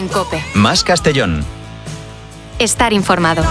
en COPE. Más Castellón. Estar informado.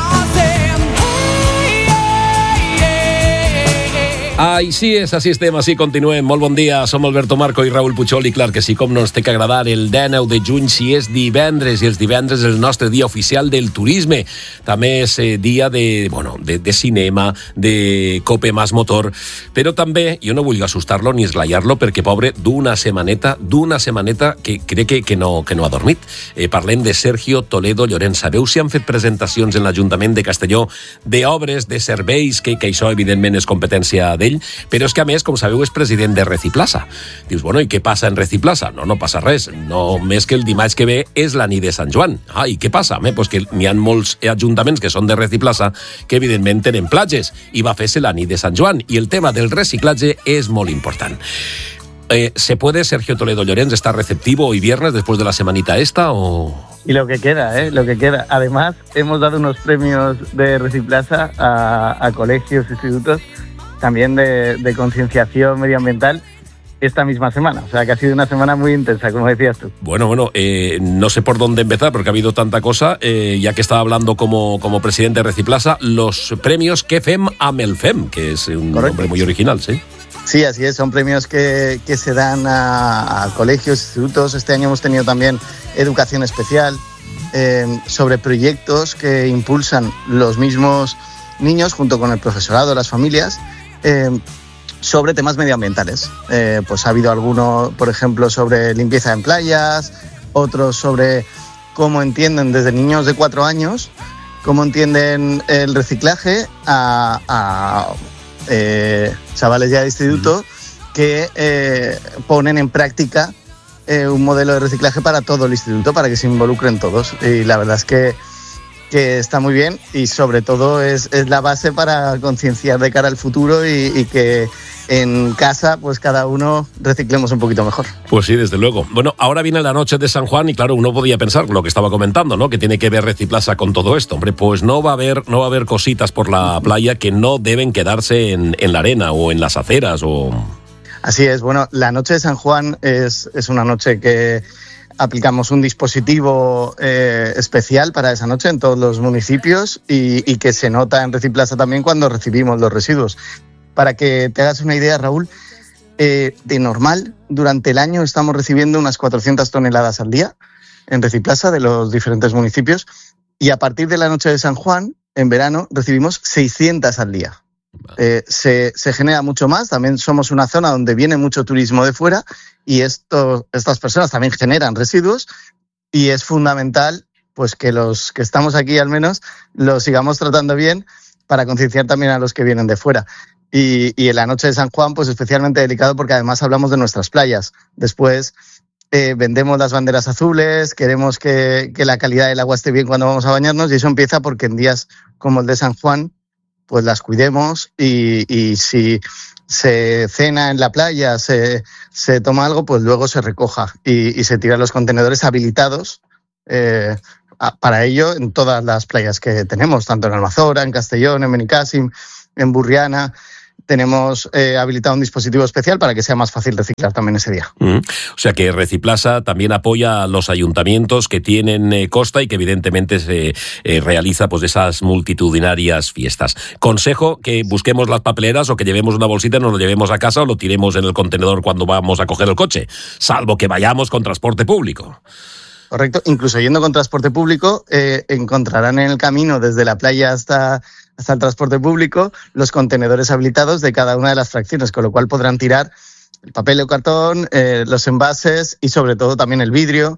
Així és, així estem, així continuem. Molt bon dia, som Alberto Marco i Raül Puigol i clar que sí, com no ens té que agradar el 19 de juny si és divendres i els divendres és el nostre dia oficial del turisme. També és dia de cinema, de Cope Más Motor, però també, jo no vull assustar-lo ni esglaiar-lo perquè, pobre, d'una setmaneta que crec que no ha dormit. Parlem de Sergio Toledo Llorens. Sabeu si han fet presentacions en l'Ajuntament de Castelló d'obres, de serveis, que això evidentment és competència d'ell, però és que a més, com sabeu, és president de Reciplaça. Dius, bueno, i què passa en Reciplaça? No passa res, només que el dimarts que ve és la nit de Sant Joan. I què passa? Pues que n'hi ha molts ajuntaments que són de Reciplaça que evidentment tenen platges i va fer-se la nit de Sant Joan i el tema del reciclatge és molt important. ¿Se puede, Sergio Toledo Llorens, estar receptivo hoy viernes después de la semanita esta o...? Y lo que queda, lo que queda. Además, hemos dado unos premios de Reciplaça a colegios, institutos, también de concienciación medioambiental esta misma semana. O sea, que ha sido una semana muy intensa, como decías tú. Bueno, no sé por dónde empezar porque ha habido tanta cosa. Ya que estaba hablando como presidente de Reciplaça, los premios que fem amb el fem, que es un nombre muy original, ¿sí? Sí, así es. Son premios que se dan a colegios, institutos. Este año hemos tenido también educación especial sobre proyectos que impulsan los mismos niños junto con el profesorado, las familias, sobre temas medioambientales. Pues ha habido alguno, por ejemplo, sobre limpieza en playas, otros sobre cómo entienden desde niños de 4 años, cómo entienden el reciclaje a chavales ya de instituto que ponen en práctica un modelo de reciclaje para todo el instituto, para que se involucren todos. Y la verdad es que está muy bien y sobre todo es la base para concienciar de cara al futuro y que en casa pues cada uno reciclemos un poquito mejor. Pues sí, desde luego. Bueno, ahora viene la noche de San Juan y claro, uno podía pensar lo que estaba comentando, ¿no? Que tiene que ver Reciplaça con todo esto. Hombre, pues no va a haber cositas por la playa que no deben quedarse en la arena o en las aceras o... Así es. Bueno, la noche de San Juan es una noche que aplicamos un dispositivo especial para esa noche en todos los municipios y que se nota en Reciplaça también cuando recibimos los residuos. Para que te hagas una idea, Raúl, de normal, durante el año estamos recibiendo unas 400 toneladas al día en Reciplaça de los diferentes municipios y a partir de la noche de San Juan, en verano, recibimos 600 al día. Se genera mucho más, también somos una zona donde viene mucho turismo de fuera y estas personas también generan residuos y es fundamental pues que los que estamos aquí al menos los sigamos tratando bien para concienciar también a los que vienen de fuera. Y en la noche de San Juan pues especialmente delicado porque además hablamos de nuestras playas. Después vendemos las banderas azules, queremos que la calidad del agua esté bien cuando vamos a bañarnos y eso empieza porque en días como el de San Juan pues las cuidemos y si se cena en la playa, se toma algo, pues luego se recoja y se tiran los contenedores habilitados para ello en todas las playas que tenemos, tanto en Almazora, en Castellón, en Benicàssim, en Burriana. Tenemos habilitado un dispositivo especial para que sea más fácil reciclar también ese día. O sea que Reciplaça también apoya a los ayuntamientos que tienen costa y que evidentemente se realiza pues esas multitudinarias fiestas. Consejo, que busquemos las papeleras o que llevemos una bolsita, nos lo llevemos a casa o lo tiremos en el contenedor cuando vamos a coger el coche, salvo que vayamos con transporte público. Correcto, incluso yendo con transporte público encontrarán en el camino desde la playa hasta el transporte público los contenedores habilitados de cada una de las fracciones, con lo cual podrán tirar el papel o cartón, los envases y sobre todo también el vidrio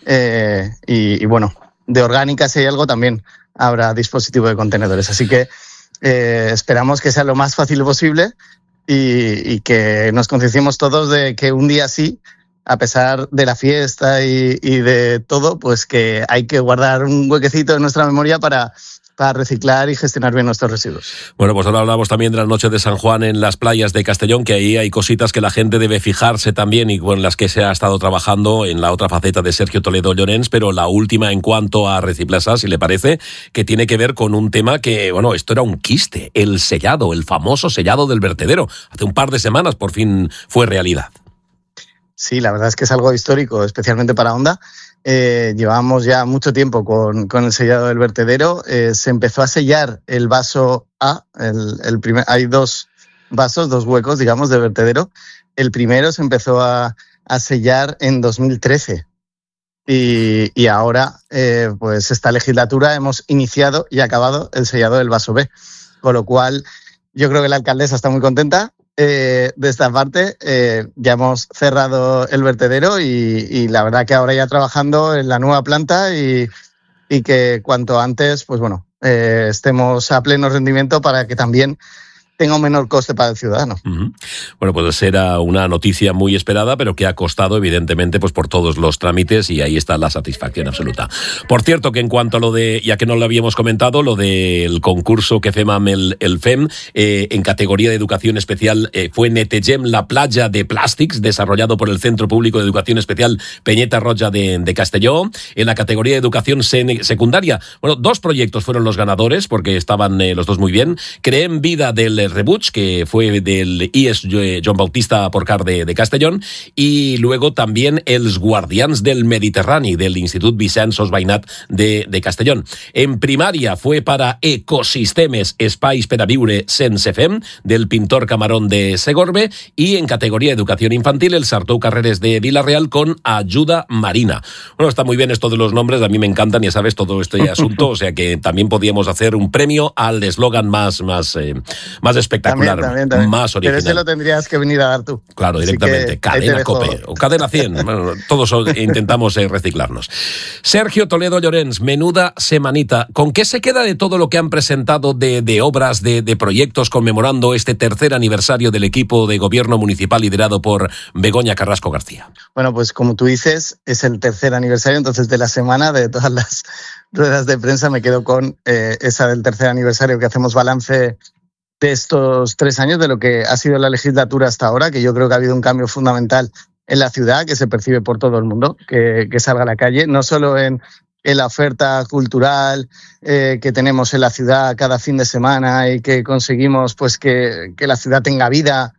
y bueno, de orgánica si hay algo también habrá dispositivo de contenedores, así que esperamos que sea lo más fácil posible y que nos concienciemos todos de que un día así, a pesar de la fiesta y de todo, pues que hay que guardar un huequecito en nuestra memoria para reciclar y gestionar bien nuestros residuos. Bueno, pues ahora hablamos también de la noche de San Juan en las playas de Castellón, que ahí hay cositas que la gente debe fijarse también y con las que se ha estado trabajando en la otra faceta de Sergio Toledo Llorens, pero la última en cuanto a Reciplaça, si le parece, que tiene que ver con un tema que, bueno, esto era un quiste, el sellado, el famoso sellado del vertedero. Hace un par de semanas por fin fue realidad. Sí, la verdad es que es algo histórico, especialmente para Onda. llevamos ya mucho tiempo con el sellado del vertedero. Se empezó a sellar el vaso A, hay 2 vasos, 2 huecos, digamos, de vertedero. El primero se empezó a sellar en 2013 y ahora, pues esta legislatura hemos iniciado y acabado el sellado del vaso B, con lo cual yo creo que la alcaldesa está muy contenta de esta parte. Ya hemos cerrado el vertedero y la verdad que ahora ya trabajando en la nueva planta y que cuanto antes, pues bueno, estemos a pleno rendimiento para que también tenga un menor coste para el ciudadano. Bueno, pues era una noticia muy esperada, pero que ha costado, evidentemente, pues por todos los trámites, y ahí está la satisfacción absoluta. Por cierto, que en cuanto a lo de, ya que no lo habíamos comentado, lo del concurso que FEMAM, el FEM, en categoría de educación especial, fue Netegem la playa de plàstics, desarrollado por el Centro Público de Educación Especial Peñeta Roja de Castelló. En la categoría de educación secundaria, bueno, 2 proyectos fueron los ganadores, porque estaban los 2 muy bien. Creem vida del Rebuig, que fue del IES Joan Bautista Porcar de Castellón, y luego también els Guardians del Mediterrani del Institut Vicenç Sosbainat de Castellón. En primaria fue para Ecosistemes, espais per a viure sense fem, del pintor Camarón de Segorbe, y en categoría de educación infantil el Sartou Carreres de Villarreal con Ayuda Marina. Bueno, está muy bien esto de los nombres, a mí me encantan, ya sabes, todo este asunto, o sea que también podíamos hacer un premio al eslogan más espectacular, también. Más original. Pero ese lo tendrías que venir a dar tú. Claro, directamente. Cadena COPE o Cadena 100. Bueno, todos intentamos reciclarnos. Sergio Toledo Llorens, menuda semanita. ¿Con qué se queda de todo lo que han presentado de obras, de proyectos conmemorando este 3er aniversario del equipo de gobierno municipal liderado por Begoña Carrasco García? Bueno, pues como tú dices, es el 3er aniversario, entonces de la semana, de todas las ruedas de prensa, me quedo con esa del 3er aniversario, que hacemos balance de estos 3 años, de lo que ha sido la legislatura hasta ahora, que yo creo que ha habido un cambio fundamental en la ciudad, que se percibe por todo el mundo, que salga a la calle, no solo en la oferta cultural que tenemos en la ciudad cada fin de semana y que conseguimos pues que la ciudad tenga vida,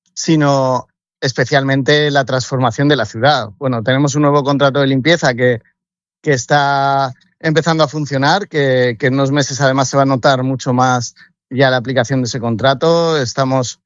sino especialmente la transformación de la ciudad. Bueno, tenemos un nuevo contrato de limpieza que está empezando a funcionar, que en unos meses además se va a notar mucho más ya la aplicación de ese contrato. Estamos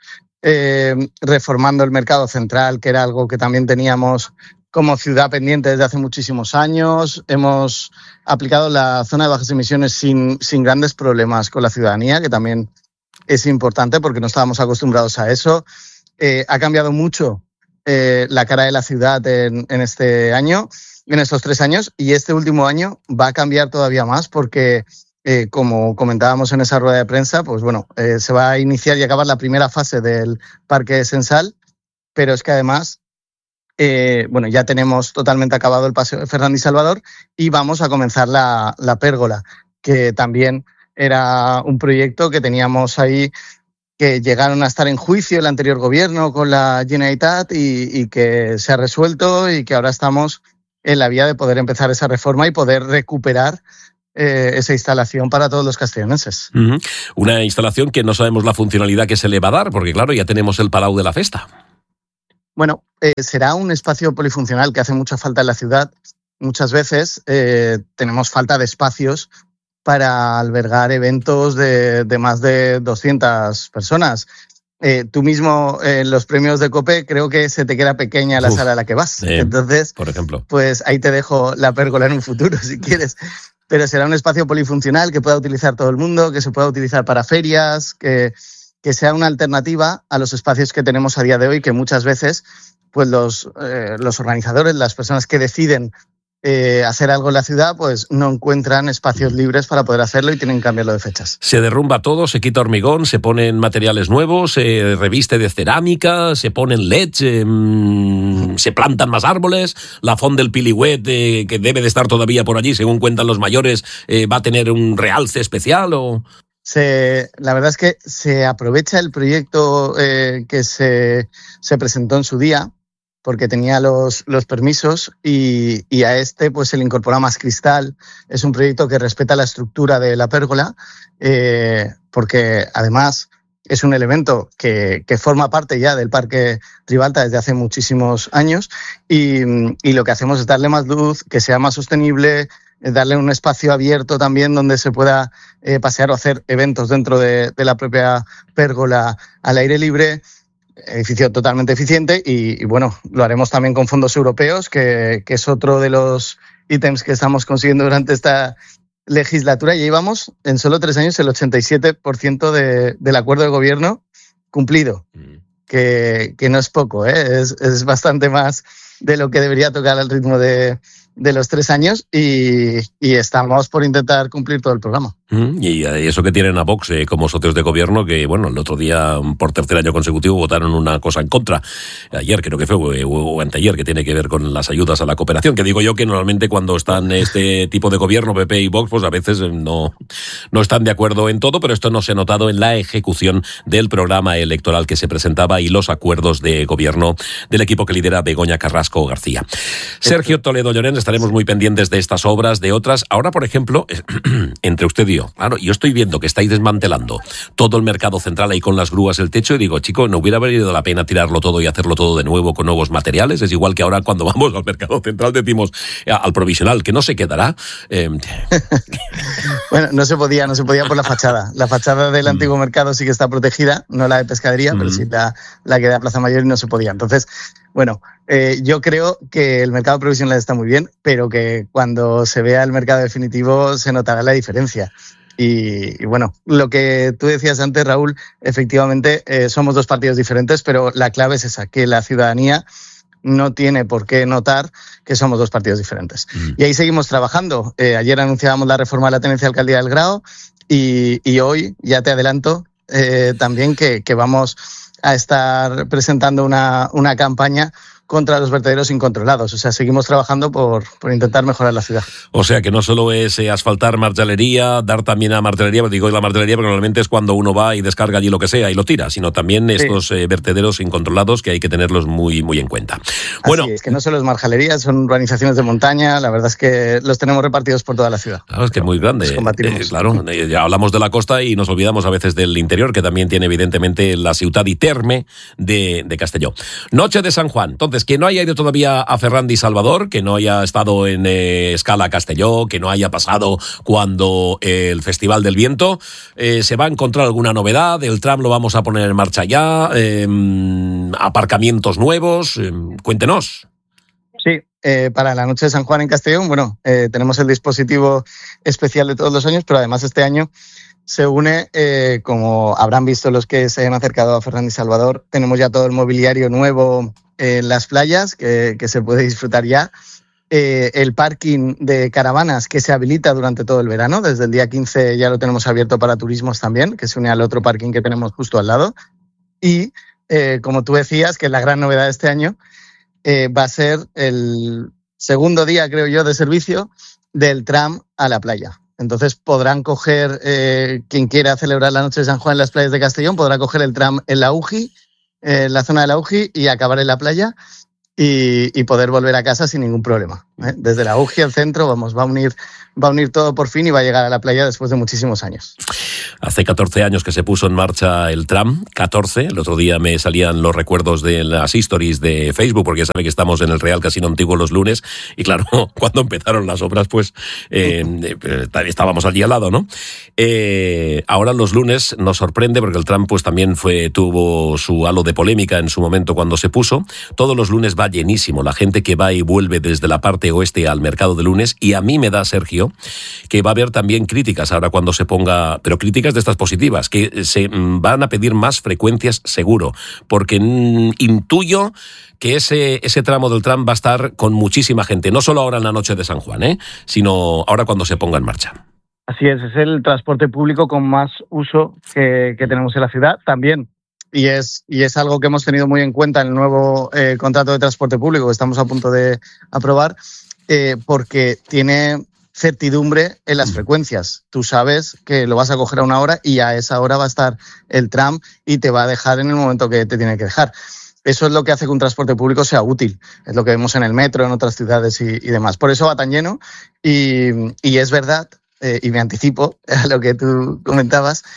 reformando el mercado central, que era algo que también teníamos como ciudad pendiente desde hace muchísimos años. Hemos aplicado la zona de bajas emisiones sin grandes problemas con la ciudadanía, que también es importante porque no estábamos acostumbrados a eso. Ha cambiado mucho la cara de la ciudad en este año, en estos 3 años, y este último año va a cambiar todavía más porque como comentábamos en esa rueda de prensa, pues bueno, se va a iniciar y acabar la primera fase del Parque Censal, pero es que además, bueno, ya tenemos totalmente acabado el Paseo de Fernández Salvador y vamos a comenzar la pérgola, que también era un proyecto que teníamos ahí, que llegaron a estar en juicio el anterior gobierno con la Generalitat y que se ha resuelto y que ahora estamos en la vía de poder empezar esa reforma y poder recuperar esa instalación para todos los castellonenses. Una instalación que no sabemos la funcionalidad que se le va a dar, porque claro, ya tenemos el Palau de la Festa. Bueno, será un espacio polifuncional que hace mucha falta en la ciudad. Muchas veces tenemos falta de espacios para albergar eventos de más de 200 personas. Tú mismo en los premios de COPE creo que se te queda pequeña la sala a la que vas. Entonces, por ejemplo, pues ahí te dejo la pérgola en un futuro si quieres. Pero será un espacio polifuncional que pueda utilizar todo el mundo, que se pueda utilizar para ferias, que sea una alternativa a los espacios que tenemos a día de hoy, que muchas veces pues los organizadores, las personas que deciden hacer algo en la ciudad, pues no encuentran espacios libres para poder hacerlo y tienen que cambiarlo de fechas. Se derrumba todo, se quita hormigón, se ponen materiales nuevos, se reviste de cerámica, se ponen LEDs, se plantan más árboles, la font del Pilihuet, que debe de estar todavía por allí, según cuentan los mayores, va a tener un realce especial o... La verdad es que se aprovecha el proyecto que se presentó en su día, porque tenía los permisos y a este pues se le incorpora más cristal. Es un proyecto que respeta la estructura de la pérgola, porque además es un elemento que forma parte ya del Parque Ribalta desde hace muchísimos años y lo que hacemos es darle más luz, que sea más sostenible, darle un espacio abierto también donde se pueda pasear o hacer eventos dentro de la propia pérgola al aire libre. Edificio totalmente eficiente y bueno, lo haremos también con fondos europeos, que es otro de los ítems que estamos consiguiendo durante esta legislatura. Ya llevamos en solo 3 años el 87% del acuerdo de gobierno cumplido, que no es poco, es bastante más de lo que debería tocar al ritmo de los 3 años y estamos por intentar cumplir todo el programa. Y eso que tienen a Vox como socios de gobierno, que bueno, el otro día por 3er año consecutivo votaron una cosa en contra. Ayer creo que fue, o anteayer, que tiene que ver con las ayudas a la cooperación, que digo yo que normalmente cuando están este tipo de gobierno, PP y Vox, pues a veces no están de acuerdo en todo, pero esto no se ha notado en la ejecución del programa electoral que se presentaba y los acuerdos de gobierno del equipo que lidera Begoña Carrasco García. Sergio Toledo Llorens, estaremos muy pendientes de estas obras, de otras. Ahora, por ejemplo, entre usted y yo, claro, yo estoy viendo que estáis desmantelando todo el mercado central ahí con las grúas, el techo, y digo, chico, ¿no hubiera valido la pena tirarlo todo y hacerlo todo de nuevo con nuevos materiales? Es igual que ahora cuando vamos al mercado central decimos al provisional que no se quedará. Bueno, no se podía por la fachada. La fachada del antiguo mercado sí que está protegida, no la de pescadería, pero sí la que da Plaza Mayor y no se podía. Entonces, bueno, yo creo que el mercado provisional está muy bien, pero que cuando se vea el mercado definitivo se notará la diferencia. Y bueno, lo que tú decías antes, Raúl, efectivamente somos 2 partidos diferentes, pero la clave es esa, que la ciudadanía no tiene por qué notar que somos 2 partidos diferentes. Y ahí seguimos trabajando. Ayer anunciábamos la reforma de la tenencia de alcaldía del Grao y hoy, ya te adelanto, también que vamos a estar presentando una campaña contra los vertederos incontrolados. O sea, seguimos trabajando por intentar mejorar la ciudad. O sea, que no solo es asfaltar margelería, dar también a margelería, digo la margelería porque normalmente es cuando uno va y descarga allí lo que sea y lo tira, sino también estos vertederos incontrolados que hay que tenerlos muy, muy en cuenta. Bueno, así es, que no solo es margelería, son urbanizaciones de montaña, la verdad es que los tenemos repartidos por toda la ciudad. Claro, es que es muy grande. Claro, ya hablamos de la costa y nos olvidamos a veces del interior, que también tiene evidentemente la ciudad y terme de Castelló. Noche de San Juan. Entonces, que no haya ido todavía a Ferrandi Salvador, que no haya estado en Escala Castelló, que no haya pasado cuando el Festival del Viento, se va a encontrar alguna novedad. El tram lo vamos a poner en marcha ya, aparcamientos nuevos, cuéntenos. Sí, para la Noche de San Juan en Castellón, bueno, tenemos el dispositivo especial de todos los años, pero además este año se une, como habrán visto los que se hayan acercado a Ferrandi Salvador, tenemos ya todo el mobiliario nuevo en las playas que se puede disfrutar ya. El parking de caravanas que se habilita durante todo el verano, desde el día 15 ya lo tenemos abierto para turismos también, que se une al otro parking que tenemos justo al lado. Y como tú decías, que la gran novedad de este año va a ser el segundo día, creo yo, de servicio del tram a la playa. Entonces podrán coger, quien quiera celebrar la Noche de San Juan en las playas de Castellón, podrá coger el tram en la UGI, en la zona de la UGI, y acabar en la playa y poder volver a casa sin ningún problema. Desde la UGI al centro, vamos, va a unir todo por fin y va a llegar a la playa después de muchísimos años. Hace 14 años que se puso en marcha el tram, 14. El otro día me salían los recuerdos de las stories de Facebook, porque ya sabe que estamos en el Real Casino Antiguo los lunes, y claro, cuando empezaron las obras, pues estábamos allí al lado, ¿no? Ahora los lunes nos sorprende, porque el tram pues también tuvo su halo de polémica en su momento cuando se puso. Todos los lunes va llenísimo, la gente que va y vuelve desde la parte oeste al mercado de lunes, y a mí me da, Sergio, que va a haber también críticas ahora cuando se ponga, pero críticas de estas positivas, que se van a pedir más frecuencias seguro, porque intuyo que ese tramo del tram va a estar con muchísima gente, no solo ahora en la Noche de San Juan, sino ahora cuando se ponga en marcha. Así es el transporte público con más uso que tenemos en la ciudad también. Y es algo que hemos tenido muy en cuenta en el nuevo contrato de transporte público que estamos a punto de aprobar, porque tiene certidumbre en las frecuencias. Tú sabes que lo vas a coger a una hora y a esa hora va a estar el tram y te va a dejar en el momento que te tiene que dejar. Eso es lo que hace que un transporte público sea útil. Es lo que vemos en el metro, en otras ciudades y demás. Por eso va tan lleno y es verdad, y me anticipo a lo que tú comentabas,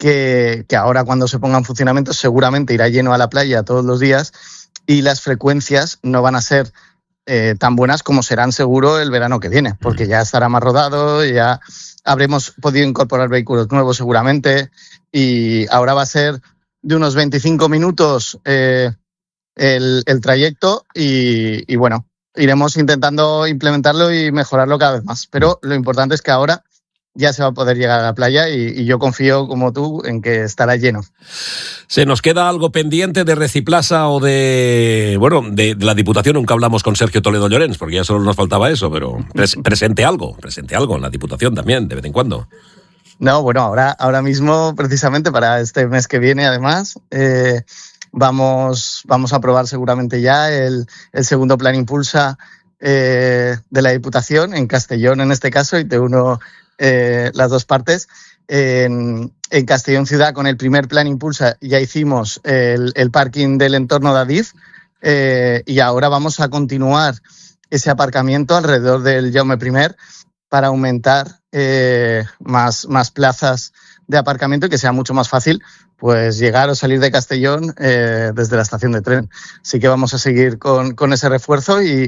que ahora cuando se ponga en funcionamiento seguramente irá lleno a la playa todos los días y las frecuencias no van a ser tan buenas como serán seguro el verano que viene, porque ya estará más rodado, ya habremos podido incorporar vehículos nuevos seguramente y ahora va a ser de unos 25 minutos el trayecto y bueno, iremos intentando implementarlo y mejorarlo cada vez más, pero lo importante es que ahora ya se va a poder llegar a la playa y yo confío, como tú, en que estará lleno. ¿Se nos queda algo pendiente de Reciplaza o de la Diputación? Nunca hablamos con Sergio Toledo Llorens, porque ya solo nos faltaba eso, pero presente algo en la Diputación también, de vez en cuando. No, bueno, ahora mismo, precisamente para este mes que viene, además, vamos a aprobar seguramente ya el segundo plan Impulsa de la Diputación, en Castellón en este caso, y te uno las dos partes. En Castellón Ciudad, con el primer plan Impulsa, ya hicimos el parking del entorno de Adif y ahora vamos a continuar ese aparcamiento alrededor del Jaume I para aumentar más plazas de aparcamiento y que sea mucho más fácil pues llegar o salir de Castellón desde la estación de tren. Así que vamos a seguir con ese refuerzo y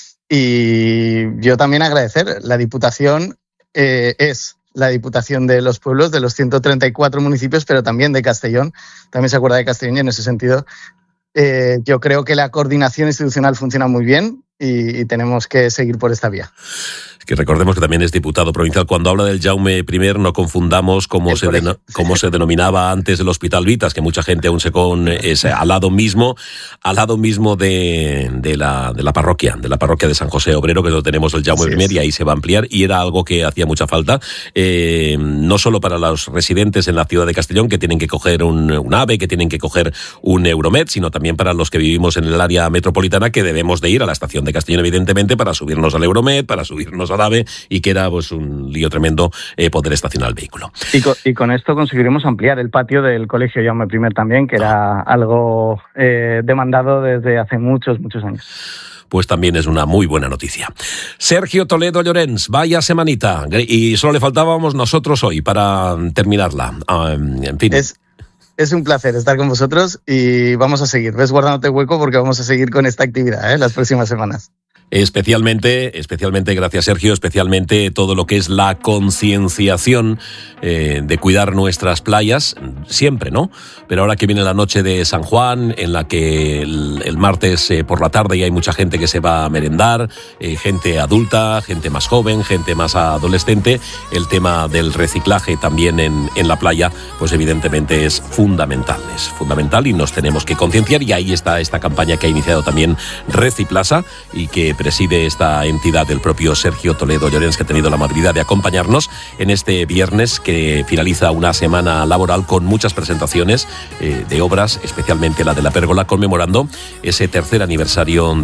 yo también agradecer. La Diputación es la Diputación de los pueblos, de los 134 municipios, pero también de Castellón. También se acuerda de Castellón y en ese sentido yo creo que la coordinación institucional funciona muy bien y tenemos que seguir por esta vía. Que recordemos que también es diputado provincial. Cuando habla del Jaume I, no confundamos cómo se denominaba antes el Hospital Vitas, que mucha gente aún es al lado mismo de la parroquia de San José Obrero, que lo tenemos el Jaume I, y ahí se va a ampliar, y era algo que hacía mucha falta, no solo para los residentes en la ciudad de Castellón, que tienen que coger un AVE, que tienen que coger un Euromed, sino también para los que vivimos en el área metropolitana, que debemos de ir a la estación de Castellón, evidentemente, para subirnos al Euromed, para subirnos al AVE, y que era pues un lío tremendo poder estacionar el vehículo. Y con esto conseguiremos ampliar el patio del Colegio Jaume I también, que era algo demandado desde hace muchos años. Pues también es una muy buena noticia. Sergio Toledo Llorens, vaya semanita, y solo le faltábamos nosotros hoy para terminarla. En fin. Es un placer estar con vosotros y vamos a seguir. Ves guardándote hueco porque vamos a seguir con esta actividad las próximas semanas. Especialmente, gracias Sergio, especialmente todo lo que es la concienciación de cuidar nuestras playas, siempre, ¿no? Pero ahora que viene la noche de San Juan, en la que el martes por la tarde ya hay mucha gente que se va a merendar, gente adulta, gente más joven, gente más adolescente, el tema del reciclaje también en la playa, pues evidentemente es fundamental y nos tenemos que concienciar, y ahí está esta campaña que ha iniciado también Reciplaza y que preside esta entidad del propio Sergio Toledo Llorens, que ha tenido la amabilidad de acompañarnos en este viernes que finaliza una semana laboral con muchas presentaciones de obras, especialmente la de la Pérgola, conmemorando ese tercer aniversario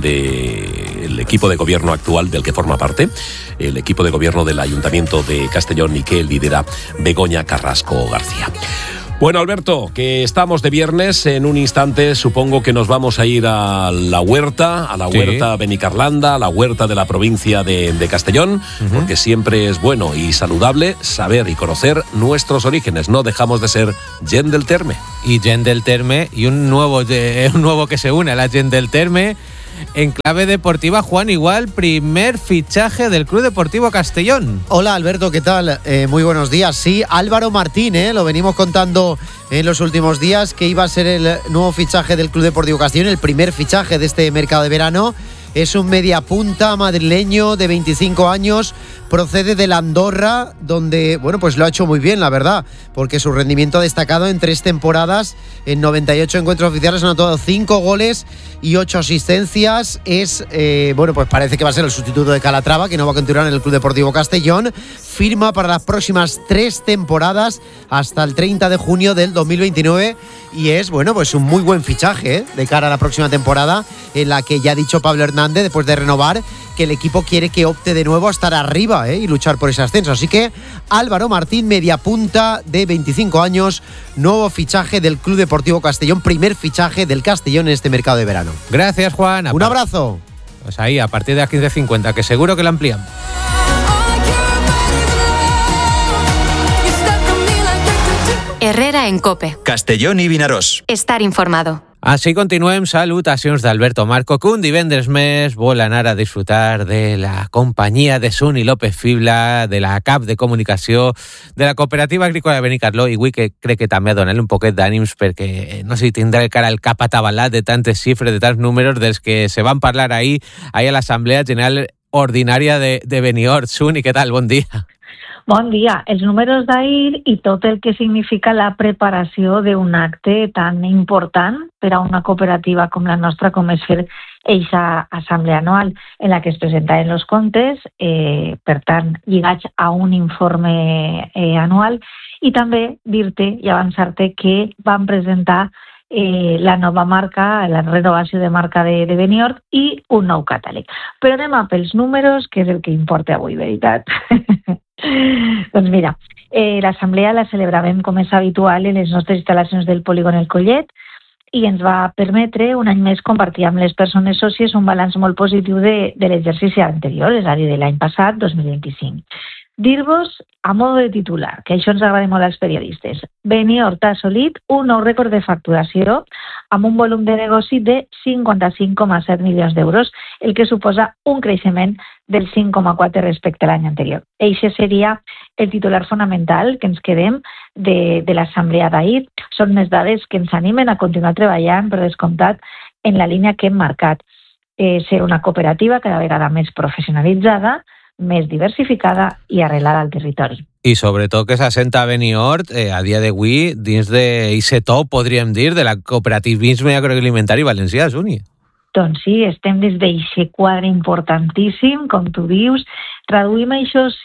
del equipo de gobierno actual del que forma parte, el equipo de gobierno del Ayuntamiento de Castellón y que lidera Begoña Carrasco García. Bueno, Alberto, que estamos de viernes, en un instante supongo que nos vamos a ir a la huerta Benicarlanda, a la huerta de la provincia de Castellón, porque siempre es bueno y saludable saber y conocer nuestros orígenes. No dejamos de ser Gent del Terme. Y Gent del Terme, y un nuevo que se une a la Gent del Terme. En clave deportiva, Juan, igual, primer fichaje del Club Deportivo Castellón. Hola, Alberto, ¿qué tal? Muy buenos días. Sí, Álvaro Martín, lo venimos contando en los últimos días, que iba a ser el nuevo fichaje del Club Deportivo Castellón, el primer fichaje de este mercado de verano. Es un mediapunta madrileño de 25 años, procede de la Andorra, donde, bueno, pues lo ha hecho muy bien, la verdad, porque su rendimiento ha destacado en 3 temporadas, en 98 encuentros oficiales, ha anotado 5 goles y 8 asistencias. Es, bueno, pues parece que va a ser el sustituto de Calatrava, que no va a continuar en el Club Deportivo Castellón. Firma para las próximas 3 temporadas hasta el 30 de junio del 2029 y es, bueno, pues un muy buen fichaje de cara a la próxima temporada, en la que ya ha dicho Pablo Hernández, después de renovar, que el equipo quiere que opte de nuevo a estar arriba y luchar por ese ascenso. Así que Álvaro Martín, mediapunta de 25 años, nuevo fichaje del Club Deportivo Castellón, primer fichaje del Castellón en este mercado de verano. Gracias, Juan. Un abrazo. Pues ahí, a partir de las 15:50, que seguro que lo amplían. Herrera en COPE. Castellón i Vinaròs. Estar informado. Així continuem. Salutacions d'Alberto Marco, que un divendres més vol anar a disfrutar de la companyia de Suni López Fibla, de la CAP de Comunicació, de la Cooperativa Agrícola de Benicarló, i avui que crec que també a donar-li un poquet d'ànims perquè no sé si tindrà el cara el cap atabalat de tantes xifres, de tants números dels que se van parlar ahir a l'Assemblea General Ordinària de Benidorm. Suni, què tal? Bon dia. Bon dia. Els números d'ahir i tot el que significa la preparació d'un acte tan important per a una cooperativa com la nostra, com és fer eixa assemblea anual en la que es presentaven els comptes, per tant, lligats a un informe anual, i també dir-te i avançar-te que van presentar la nova marca, la renovació de marca de Benidorm i un nou catàleg. Però anem a pels números, que és el que importa avui, veritat. Doncs mira, l'assemblea la celebràvem com és habitual en les nostres instal·lacions del polígon El Collet i ens va permetre un any més compartir amb les persones sòcies un balanç molt positiu de l'exercici anterior, és a dir, de l'any passat, 2025. Dir-vos, a mode de titular, que això ens agrada molt als periodistes, Benidorm ha assolit un nou rècord de facturació amb un volum de negoci de 55,7 milions d'euros, el que suposa un creixement del 5,4 respecte a l'any anterior. Eixe seria el titular fonamental que ens quedem de l'assemblea d'ahir. Són més dades que ens animen a continuar treballant, per descomptat, en la línia que hem marcat. Ser una cooperativa cada vegada més professionalitzada, més diversificada i arrelada al territori. I sobretot que s'assenta a Benidorm a dia d'avui dins d'aquest top, podríem dir, de la cooperativisme agroalimentari valencià, Suni. Doncs sí, estem des d'aquest quadre importantíssim, com tu dius. Traduïm aquests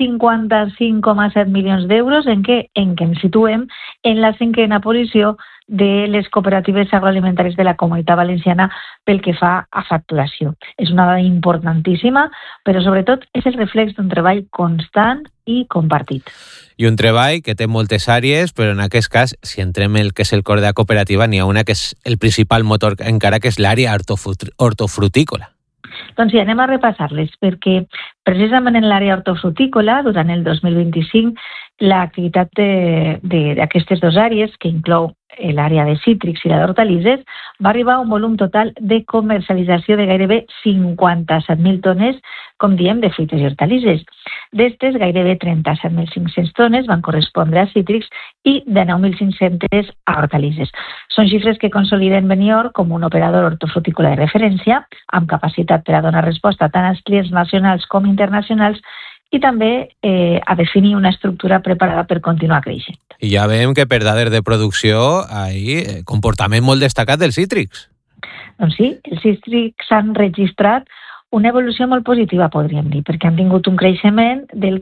55,7 milions d'euros en què ens situem en la 5a posició de les cooperatives agroalimentàries de la Comunitat Valenciana pel que fa a facturació. És una dada importantíssima, però sobretot és el reflex d'un treball constant i compartit. I un treball que té moltes àrees, però en aquest cas, si entrem el que és el cor de la cooperativa, n'hi ha una que és el principal motor encara, que és l'àrea hortofrutícola. Doncs sí, anem a repassar-les, perquè precisament en l'àrea hortofrutícola, durant el 2025, l'activitat d'aquestes dues àrees, que inclou l'àrea de cítrics i la d'hortalisses, va arribar a un volum total de comercialització de gairebé 57.000 tones, com diem, de fruites i hortalisses. D'estes, gairebé 37.500 tones van correspondre a cítrics i de 9.500 a hortalisses. Són xifres que consoliden Benidorm com un operador hortofrutícola de referència, amb capacitat per a donar resposta tant als clients nacionals com internacionals, i també a definir una estructura preparada per continuar creixent. I ja veiem que per dades de producció hi ha comportament molt destacat dels cítrics. Doncs sí, els cítrics han registrat una evolució molt positiva, podríem dir, perquè han tingut un creixement del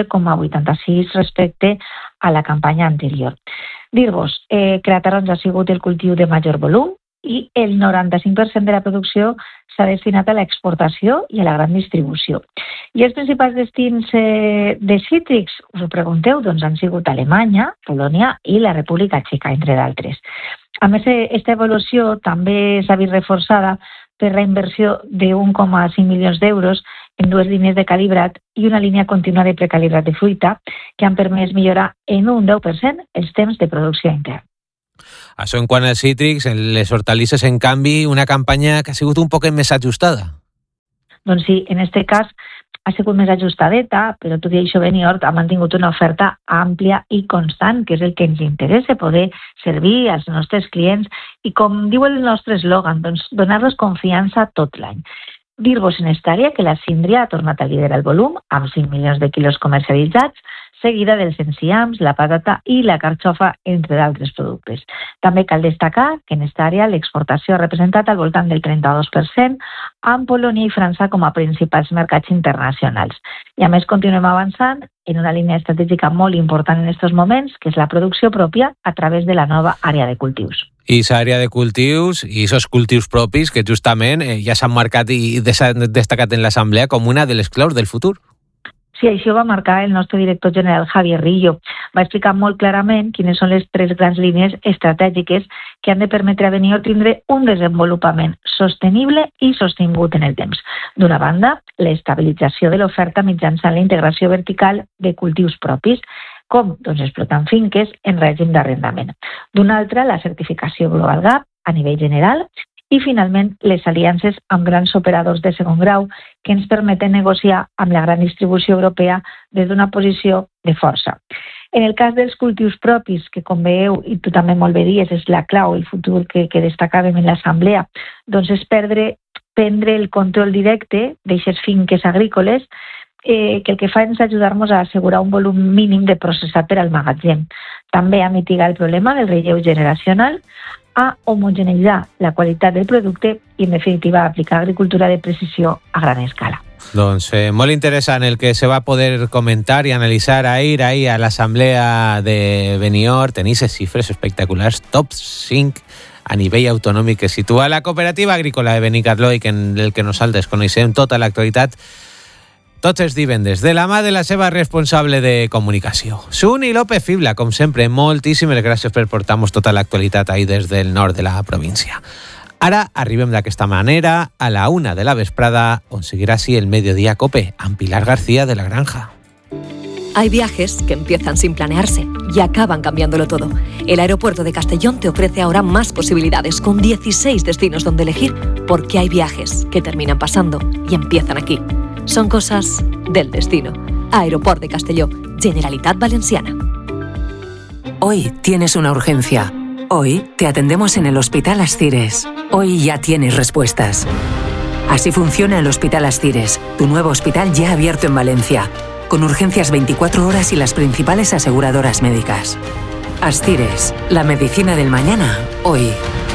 14,86 respecte a la campanya anterior. Dir-vos que la taronja ha sigut el cultiu de major volum i el 95% de la producció s'ha destinat a l'exportació i a la gran distribució. I els principals destins de cítrics, us ho pregunteu, doncs han sigut Alemanya, Polònia i la República Txeca, entre d'altres. A més, aquesta evolució també s'ha vist reforçada per la inversió de 1,5 milions d'euros en dues línies de calibrat i una línia contínua de precalibrat de fruita que han permès millorar en un 10% els temps de producció interna. Això en quant als cítrics, en les hortalisses, en canvi, una campanya que ha sigut un poc més ajustada. Doncs sí, en aquest cas ha sigut més ajustadeta, però tot i això Benidorm ha mantingut una oferta àmplia i constant, que és el que ens interessa, poder servir als nostres clients i, com diu el nostre eslògan, doncs donar-los confiança tot l'any. Dir-vos en esta àrea que la síndria ha tornat a liderar el volum, amb 5 milions de quilos comercialitzats, seguida dels enciams, la patata i la carxofa, entre d'altres productes. També cal destacar que en aquesta àrea l'exportació ha representat al voltant del 32%, amb Polònia i França com a principals mercats internacionals. I a més continuem avançant en una línia estratègica molt important en aquests moments, que és la producció pròpia a través de la nova àrea de cultius. I aquesta àrea de cultius i aquests cultius propis que justament ja s'han marcat i s'han destacat en l'assemblea com una de les claus del futur. Sí, això va marcar el nostre director general Javier Rillo. Va explicar molt clarament quines són les tres grans línies estratègiques que han de permetre a Benidorm tindre un desenvolupament sostenible i sostingut en el temps. D'una banda, l'estabilització de l'oferta mitjançant la integració vertical de cultius propis. Com? Doncs explotant finques en règim d'arrendament. D'una altra, la certificació Global Gap a nivell general i, finalment, les aliances amb grans operadors de segon grau que ens permeten negociar amb la gran distribució europea des d'una posició de força. En el cas dels cultius propis, que com veieu, i tu també molt bé dies, és la clau, el futur que destacàvem en l'assemblea, doncs és prendre el control directe d'aixes finques agrícoles que el que fa és ajudar-nos a assegurar un volum mínim de processat per al magatzem. També a mitigar el problema del relleu generacional, a homogeneitzar la qualitat del producte i, en definitiva, a aplicar agricultura de precisió a gran escala. Doncs molt interessant el que se va a poder comentar y analizar ahí a la asamblea de Benidorm. Tenéis cifres espectaculares, top 5 a nivell autonòmic que situa la cooperativa agrícola de Benicarló i en el que nosaltres coneixem tota l'actualitat tots els divendres, de la mà de la seva responsable de comunicació, Suni López Fibla. Com sempre, moltíssimes gràcies per portar-nos tota l'actualitat ahí des del nord de la província. Ara arribem d'aquesta manera a la 1 de la vesprada, on seguirà així el Mediodía Cope, amb Pilar García de la Granja. Hay viajes que empiezan sin planearse y acaban cambiándolo todo. El aeropuerto de Castellón te ofrece ahora más posibilidades, con 16 destinos donde elegir, porque hay viajes que terminan pasando y empiezan aquí. Son cosas del destino. Aeroport de Castelló, Generalitat Valenciana. Hoy tienes una urgencia. Hoy te atendemos en el Hospital Ascires. Hoy ya tienes respuestas. Así funciona el Hospital Ascires, tu nuevo hospital ya abierto en Valencia, con urgencias 24 horas y las principales aseguradoras médicas. Ascires, la medicina del mañana, hoy.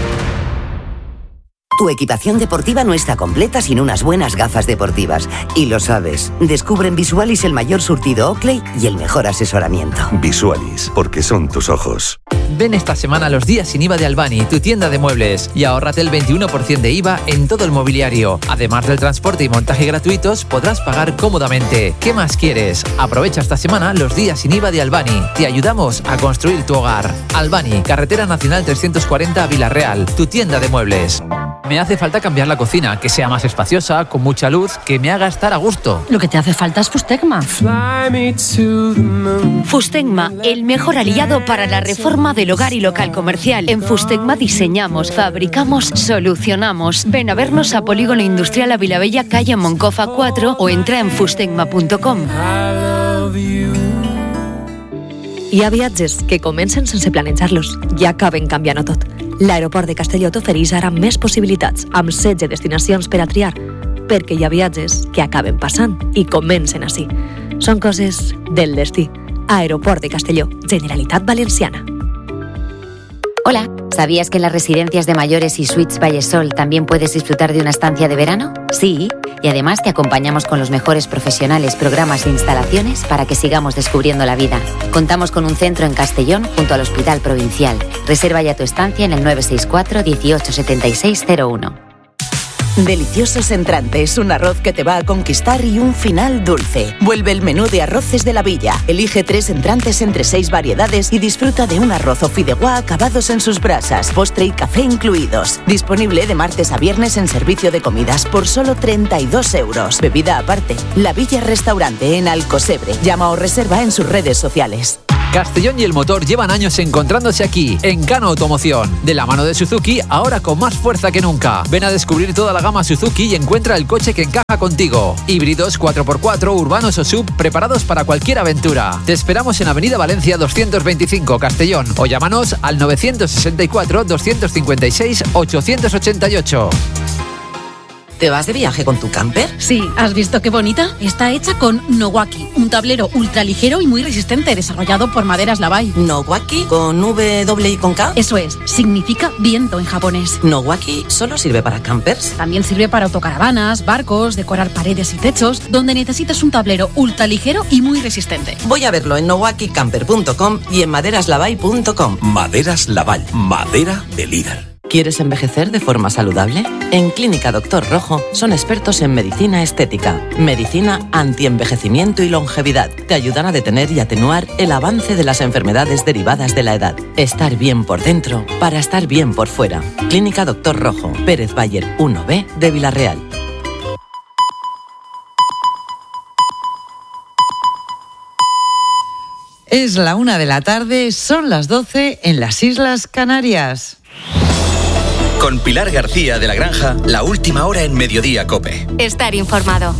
Tu equipación deportiva no está completa sin unas buenas gafas deportivas. Y lo sabes. Descubre en Visualis el mayor surtido Oakley y el mejor asesoramiento. Visualis, porque son tus ojos. Ven esta semana a los días sin IVA de Albani, tu tienda de muebles, y ahórrate el 21% de IVA en todo el mobiliario. Además del transporte y montaje gratuitos, podrás pagar cómodamente. ¿Qué más quieres? Aprovecha esta semana los días sin IVA de Albani. Te ayudamos a construir tu hogar. Albani, Carretera Nacional 340 a Villarreal, tu tienda de muebles. Me hace falta cambiar la cocina, que sea más espaciosa, con mucha luz, que me haga estar a gusto. Lo que te hace falta es Fustegma. Fustegma, el mejor aliado para la reforma del hogar y local comercial. En Fustegma diseñamos, fabricamos, solucionamos. Ven a vernos a Polígono Industrial Avilabella, calle Moncofa 4, o entra en fustegma.com. Hi ha viatges que comencen sense planejar-los i acaben canviant-ho tot. L'aeroport de Castelló t'ofereix ara més possibilitats, amb 16 destinacions per a triar, perquè hi ha viatges que acaben passant i comencen així. Són coses del destí. Aeroport de Castelló, Generalitat Valenciana. Hola, ¿sabías que en las residencias de mayores y Suites Vallesol también puedes disfrutar de una estancia de verano? Sí, y además te acompañamos con los mejores profesionales, programas e instalaciones para que sigamos descubriendo la vida. Contamos con un centro en Castellón junto al Hospital Provincial. Reserva ya tu estancia en el 964 18 76 01. Deliciosos entrantes, un arroz que te va a conquistar y un final dulce. Vuelve el menú de arroces de la Villa. Elige 3 entrantes entre 6 variedades y disfruta de un arroz o fideuá acabados en sus brasas, postre y café incluidos. Disponible de martes a viernes en servicio de comidas por solo 32 euros. Bebida aparte. La Villa Restaurante en Alcosebre. Llama o reserva en sus redes sociales. Castellón y el motor llevan años encontrándose aquí, en Cano Automoción. De la mano de Suzuki, ahora con más fuerza que nunca. Ven a descubrir toda la gama Suzuki y encuentra el coche que encaja contigo. Híbridos, 4x4, urbanos o sub, preparados para cualquier aventura. Te esperamos en Avenida Valencia 225, Castellón, o llámanos al 964 256 888. ¿Te vas de viaje con tu camper? Sí, ¿has visto qué bonita? Está hecha con Nowaki, un tablero ultraligero y muy resistente, desarrollado por Maderas Lavai. ¿Nowaki? ¿Con W y con K? Eso es, significa viento en japonés. ¿Nowaki solo sirve para campers? También sirve para autocaravanas, barcos, decorar paredes y techos, donde necesitas un tablero ultraligero y muy resistente. Voy a verlo en nowakicamper.com y en maderaslavai.com. Maderas Laval, madera de líder. ¿Quieres envejecer de forma saludable? En Clínica Doctor Rojo son expertos en medicina estética, medicina antienvejecimiento y longevidad. Te ayudan a detener y atenuar el avance de las enfermedades derivadas de la edad. Estar bien por dentro para estar bien por fuera. Clínica Doctor Rojo, Pérez Bayer 1B de Villarreal. Es la 1:00 p.m, son las 12 en las Islas Canarias. Con Pilar García de la Granja, la última hora en Mediodía COPE. Estar informado.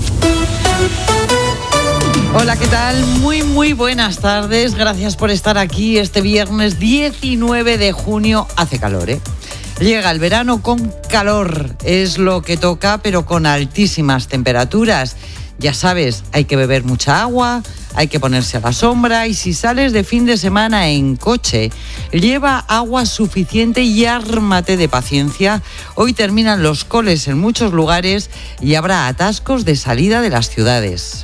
Hola, ¿qué tal? Muy buenas tardes. Gracias por estar aquí este viernes 19 de junio. Hace calor, ¿eh? Llega el verano con calor. Es lo que toca, pero con altísimas temperaturas. Ya sabes, hay que beber mucha agua, hay que ponerse a la sombra y si sales de fin de semana en coche, lleva agua suficiente y ármate de paciencia. Hoy terminan los coles en muchos lugares y habrá atascos de salida de las ciudades.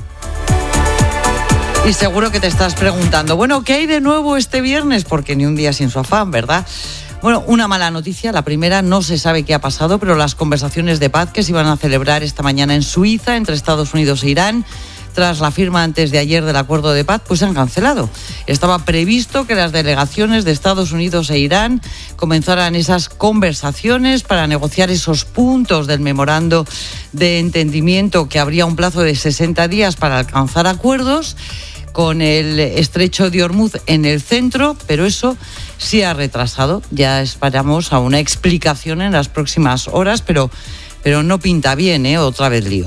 Y seguro que te estás preguntando, bueno, ¿qué hay de nuevo este viernes? Porque ni un día sin su afán, ¿verdad? Bueno, una mala noticia. La primera, no se sabe qué ha pasado, pero las conversaciones de paz que se iban a celebrar esta mañana en Suiza entre Estados Unidos e Irán, tras la firma antes de ayer del acuerdo de paz, pues se han cancelado. Estaba previsto que las delegaciones de Estados Unidos e Irán comenzaran esas conversaciones para negociar esos puntos del memorando de entendimiento, que habría un plazo de 60 días para alcanzar acuerdos, con el estrecho de Hormuz en el centro, pero eso sí ha retrasado. Ya esperamos a una explicación en las próximas horas, pero no pinta bien, ¿eh? Otra vez lío.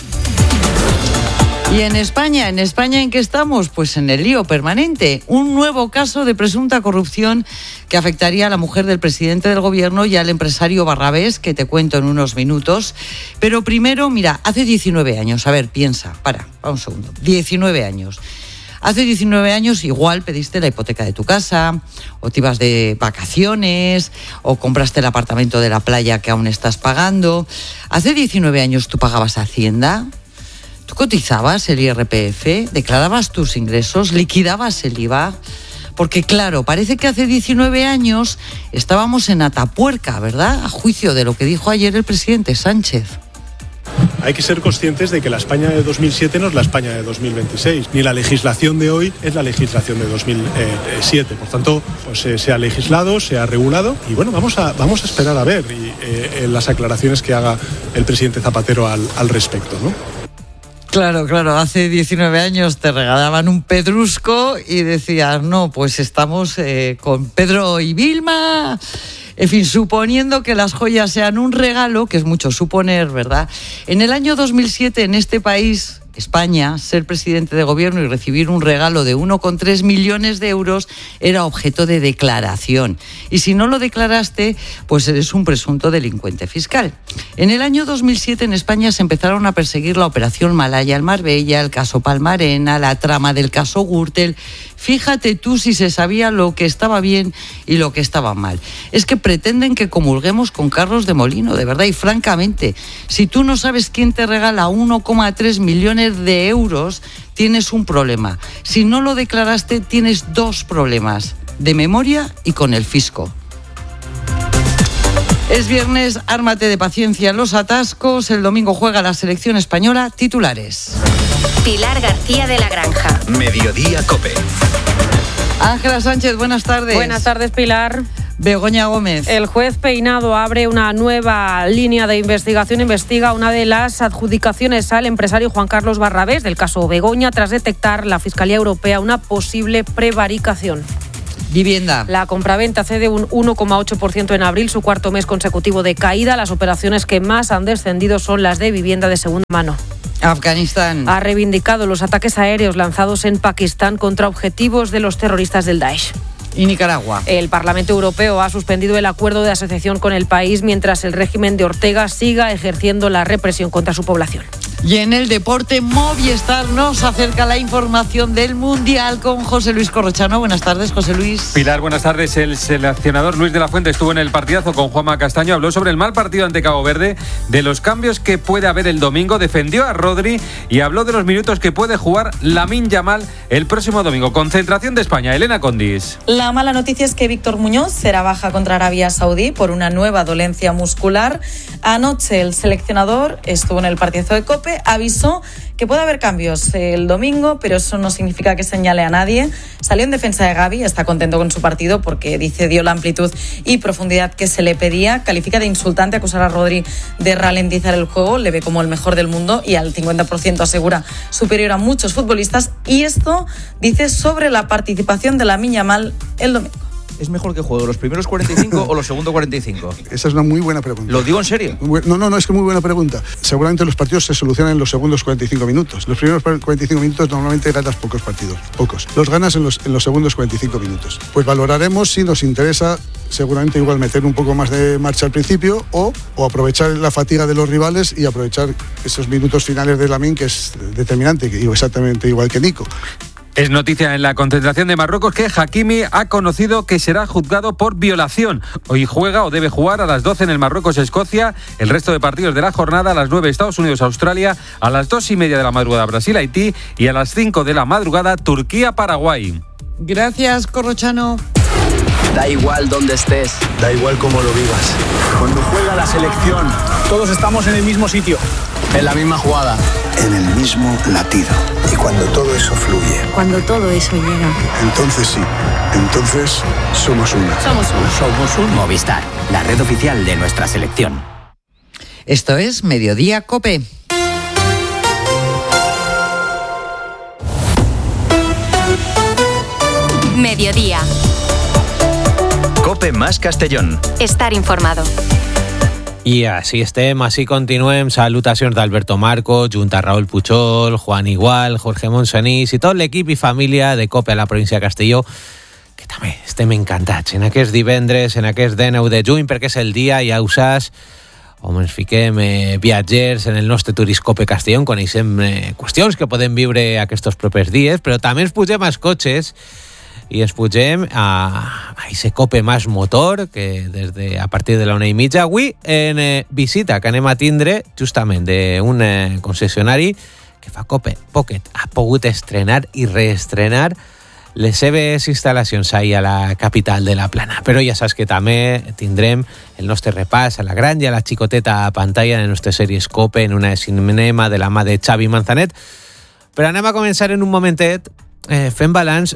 Y en España, ¿en qué estamos? Pues en el lío permanente. Un nuevo caso de presunta corrupción que afectaría a la mujer del presidente del gobierno y al empresario Barrabés, que te cuento en unos minutos. Pero primero, mira, hace 19 años, a ver, piensa, para un segundo, 19 años. Hace 19 años igual pediste la hipoteca de tu casa, o te ibas de vacaciones, o compraste el apartamento de la playa que aún estás pagando. Hace 19 años tú pagabas Hacienda, tú cotizabas el IRPF, declarabas tus ingresos, liquidabas el IVA. Porque claro, parece que hace 19 años estábamos en Atapuerca, ¿verdad? A juicio de lo que dijo ayer el presidente Sánchez. Hay que ser conscientes de que la España de 2007 no es la España de 2026, ni la legislación de hoy es la legislación de 2007. Por tanto, pues, se ha legislado, se ha regulado y bueno, vamos a esperar a ver las aclaraciones que haga el presidente Zapatero al respecto, ¿no? Claro, hace 19 años te regalaban un pedrusco y decías, no, pues estamos con Pedro y Vilma. En fin, suponiendo que las joyas sean un regalo, que es mucho suponer, ¿verdad? En el año 2007, en este país, España, ser presidente de gobierno y recibir un regalo de 1,3 millones de euros era objeto de declaración. Y si no lo declaraste, pues eres un presunto delincuente fiscal. En el año 2007 en España se empezaron a perseguir la Operación Malaya en Marbella, el caso Palmarena, la trama del caso Gürtel. Fíjate tú si se sabía lo que estaba bien y lo que estaba mal. Es que pretenden que comulguemos con carros de molino, de verdad. Y francamente, si tú no sabes quién te regala 1,3 millones de euros, tienes un problema. Si no lo declaraste, tienes dos problemas, de memoria y con el fisco. Es viernes, ármate de paciencia en los atascos. El domingo juega la selección española. Titulares. Pilar García de la Granja. Mediodía COPE. Ángela Sánchez, buenas tardes. Buenas tardes, Pilar. Begoña Gómez. El juez Peinado abre una nueva línea de investigación. Investiga una de las adjudicaciones al empresario Juan Carlos Barrabés del caso Begoña, tras detectar la Fiscalía Europea una posible prevaricación. Vivienda. La compraventa cede un 1,8% en abril, su cuarto mes consecutivo de caída. Las operaciones que más han descendido son las de vivienda de segunda mano. Afganistán. Ha reivindicado los ataques aéreos lanzados en Pakistán contra objetivos de los terroristas del Daesh. Y Nicaragua. El Parlamento Europeo ha suspendido el acuerdo de asociación con el país mientras el régimen de Ortega siga ejerciendo la represión contra su población. Y en el deporte, Movistar nos acerca la información del Mundial con José Luis Corrochano. Buenas tardes, José Luis. Pilar, buenas tardes. El seleccionador Luis de la Fuente estuvo en el partidazo con Juanma Castaño. Habló sobre el mal partido ante Cabo Verde, de los cambios que puede haber el domingo, defendió a Rodri y habló de los minutos que puede jugar Lamine Yamal el próximo domingo. Concentración de España, Elena Condis. La mala noticia es que Víctor Muñoz será baja contra Arabia Saudí por una nueva dolencia muscular. Anoche el seleccionador estuvo en el partidazo de COPE Kope avisó que puede haber cambios el domingo, pero eso no significa que señale a nadie. Salió en defensa de Gavi, está contento con su partido porque dice dio la amplitud y profundidad que se le pedía. Califica de insultante acusar a Rodri de ralentizar el juego, le ve como el mejor del mundo y al 50% asegura superior a muchos futbolistas. Y esto dice sobre la participación de Lamine Yamal el domingo. ¿Es mejor que juegue los primeros 45 o los segundos 45? Esa es una muy buena pregunta. ¿Lo digo en serio? No, es que muy buena pregunta. Seguramente los partidos se solucionan en los segundos 45 minutos. Los primeros 45 minutos normalmente ganas pocos partidos, pocos. Los ganas en los segundos 45 minutos. Pues valoraremos si nos interesa seguramente igual meter un poco más de marcha al principio o aprovechar la fatiga de los rivales y aprovechar esos minutos finales de Lamine, que es determinante, que digo exactamente igual que Nico. Es noticia en la concentración de Marruecos que Hakimi ha conocido que será juzgado por violación. Hoy juega o debe jugar a las 12 en el Marruecos-Escocia, el resto de partidos de la jornada a las 9 Estados Unidos-Australia, a las 2:30 de la madrugada Brasil-Haití y a las 5 de la madrugada Turquía-Paraguay. Gracias, Corrochano. Da igual dónde estés, da igual cómo lo vivas. Cuando juega la selección, todos estamos en el mismo sitio, en la misma jugada, en el mismo latido. Y cuando todo eso fluye, cuando todo eso llega, entonces sí, entonces somos uno. Somos un Movistar, la red oficial de nuestra selección. Esto es Mediodía Cope. Mediodía. Cope más Castellón. Estar informado. I així estem, així continuem. Salutacions d'Alberto Marco, junt a Raúl Puchol, Juan Igual, Jorge Monsanís i tot l'equip i família de COPE a la província de Castelló, que també estem encantats en aquest divendres, en aquest 19 de juny, perquè és el dia, ja ho saps, on ens fiquem viatgers en el nostre Turiscope Castelló, coneixem qüestions que podem viure aquests propers dies, però també ens pugem als cotxes i ens pugem a ese Cope Más Motor, que a partir de la 1:30 avui en visita que anem a tindre justament d'un concessionari que fa Cope Pocket ha pogut estrenar i reestrenar les seves instal·lacions ahí a la capital de la Plana. Però ja saps que també tindrem el nostre repàs a la gran i a la xicoteta pantalla de les nostres sèries Cope en una cinema de la mà de Xavi Manzanet. Però anem a començar en un momentet fent balanç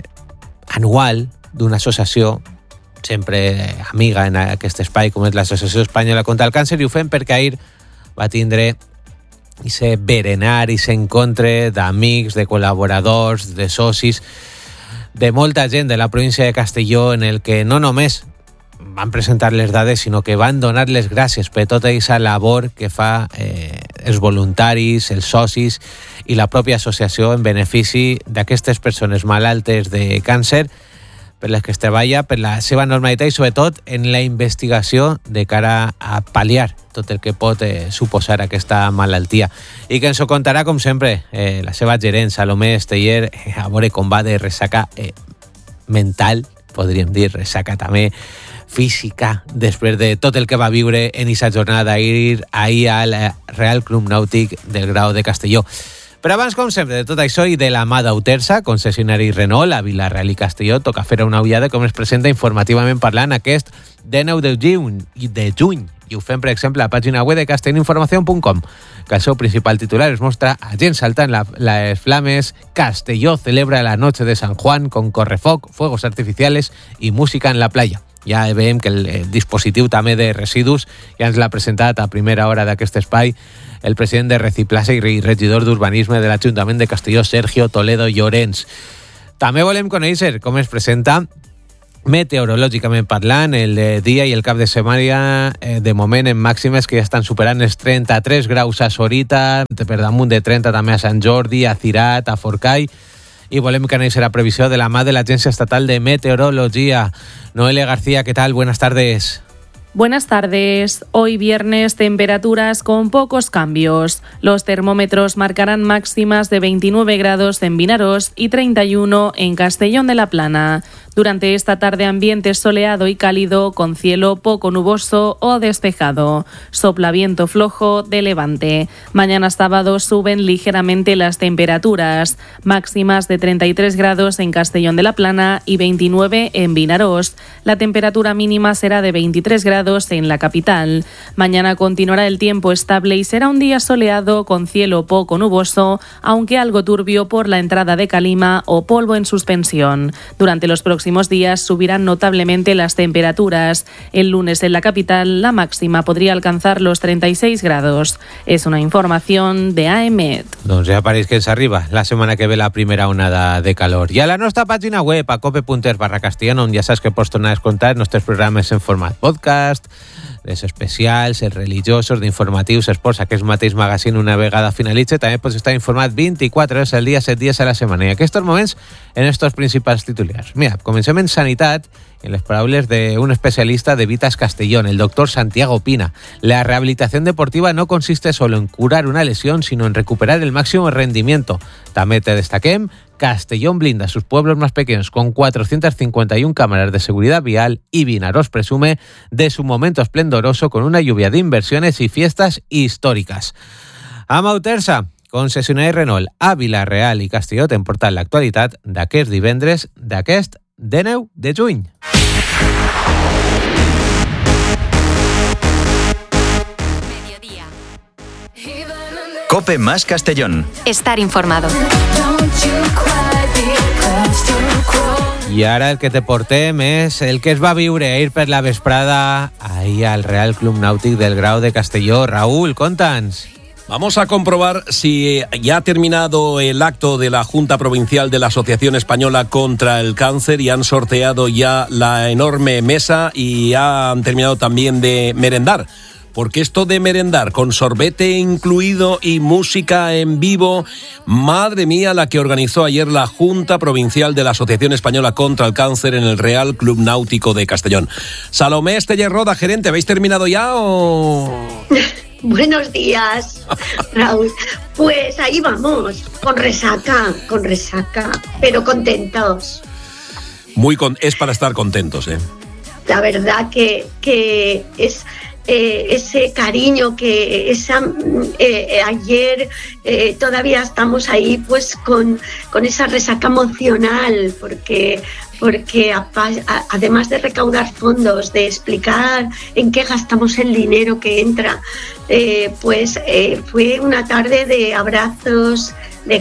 anual d'una associació sempre amiga en aquest espai com és l'Associació Espanyola contra el Càncer, i ho fem perquè ahir va tindre ese berenar, ese encontre d'amics, de col·laboradors, de socis, de molta gent de la província de Castelló, en el que no només van presentar les dades, sinó que van donar les gràcies per tota aquesta labor que fa els voluntaris, els socis i la pròpia associació en benefici d'aquestes persones malaltes de càncer, per les que es treballa, per la seva normalitat i sobretot en la investigació de cara a pal·liar tot el que pot suposar aquesta malaltia. I que ens ho contarà, com sempre, la seva gerent, Salomé Esteller, a veure com va de ressaca mental, podríem dir, ressaca també física, després de tot el que va viure en aquesta jornada ahir al Real Club Nàutic del Grau de Castelló. Però abans, com sempre, de tot això i de la mà d'Autersa, concessionari Renault, a Vila-real i Castelló, toca fer una ullada com es presenta informativament parlant aquest 19 de juny. I ho fem, per exemple, a la pàgina web de castellinformación.com, que el seu principal titular es mostra a gent saltant les flames. Castelló celebra la noche de San Juan con correfoc, fuegos artificiales y música en la playa. Ja veiem que el dispositiu també de residus ja ens l'ha presentat a primera hora d'aquest espai el president de Reciplace i regidor d'Urbanisme de l'Ajuntament de Castelló, Sergio Toledo Llorens. També volem conèixer com es presenta meteorològicament parlant el dia i el cap de setmana, de moment en màximes que ja estan superant els 33 graus a Sorita, per damunt de 30 també a Sant Jordi, a Cirat, a Forcall. Y volem conèixer la previsión de la mà de la Agencia Estatal de Meteorología. Noelia García, ¿qué tal? Buenas tardes. Buenas tardes. Hoy viernes, temperaturas con pocos cambios. Los termómetros marcarán máximas de 29 grados en Vinaròs y 31 en Castellón de la Plana. Durante esta tarde ambiente soleado y cálido con cielo poco nuboso o despejado. Sopla viento flojo de levante. Mañana sábado suben ligeramente las temperaturas, máximas de 33 grados en Castellón de la Plana y 29 en Vinaròs. La temperatura mínima será de 23 grados en la capital. Mañana continuará el tiempo estable y será un día soleado con cielo poco nuboso, aunque algo turbio por la entrada de calima o polvo en suspensión. Durante los próximos días subirán notablemente las temperaturas. El lunes en la capital la máxima podría alcanzar los 36 grados. És una información de AEMET. Doncs ja pareix que ens arriba la setmana que ve la primera onada de calor. I a la nostra pàgina web, a cope.es/castellano, on ja saps que pots tornar a escoltar els nostres programes en format podcast, els especials, els religiosos, d'informatius, esports, aquest mateix magazine una vegada finalitze. També pots estar informat 24 hores al dia, 7 dies a la setmana. I en aquests moments, en estos principals titulars. Mira, comencem en sanitat, en les paraules d'un especialista de Vitas Castellón, el doctor Santiago Pina. La rehabilitación deportiva no consiste solo en curar una lesión, sino en recuperar el máximo rendimiento. També te destaquem, Castellón blinda sus pueblos más pequeños con 451 cámaras de seguridad vial y Vinaròs presume de su momento esplendoroso con una lluvia de inversiones y fiestas históricas. A Mautersa, concessionari Renault a Vila-real i Castelló t'hem portat l'actualitat d'aquest divendres d'aquest 19 de juny. COPE más Castellón. Estar informado. I ara el que te portem és el que es va viure ahir per la vesprada ahir al Real Club Nàutic del Grau de Castelló. Raúl, conta'ns. Vamos a comprobar si ya ha terminado el acto de la Junta Provincial de la Asociación Española contra el Cáncer y han sorteado ya la enorme mesa y han terminado también de merendar. Porque esto de merendar con sorbete incluido y música en vivo, madre mía, la que organizó ayer la Junta Provincial de la Asociación Española contra el Cáncer en el Real Club Náutico de Castellón. Salomé Esteller Roda, gerente, ¿habéis terminado ya o...? Buenos días, Raúl. Pues ahí vamos, con resaca, pero contentos. Es para estar contentos, ¿eh? La verdad que es... ese cariño que ayer todavía estamos ahí pues con esa resaca emocional porque además de recaudar fondos, de explicar en qué gastamos el dinero que entra, fue una tarde de abrazos, de